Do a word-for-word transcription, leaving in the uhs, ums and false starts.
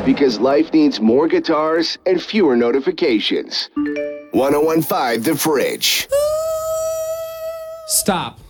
because life needs more guitars and fewer notifications. one oh one point five The Fridge. Stop.